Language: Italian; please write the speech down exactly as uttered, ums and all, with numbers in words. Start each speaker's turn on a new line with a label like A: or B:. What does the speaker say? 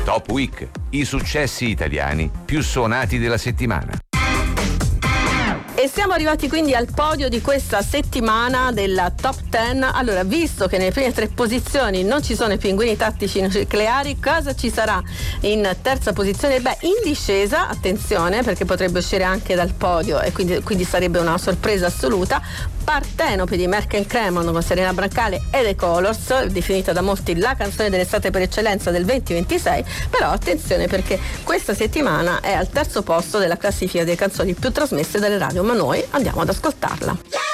A: Top Week, i successi italiani più suonati della settimana.
B: E siamo arrivati quindi al podio di questa settimana della Top dieci. Allora, visto che nelle prime tre posizioni non ci sono i pinguini tattici nucleari, cosa ci sarà in terza posizione? Beh, in discesa, attenzione, perché potrebbe uscire anche dal podio e quindi, quindi sarebbe una sorpresa assoluta. Partenope di Merck and Cremon con Serena Brancale e The Colors, definita da molti la canzone dell'estate per eccellenza del venti ventisei, però attenzione perché questa settimana è al terzo posto della classifica delle canzoni più trasmesse dalle radio, ma noi andiamo ad ascoltarla.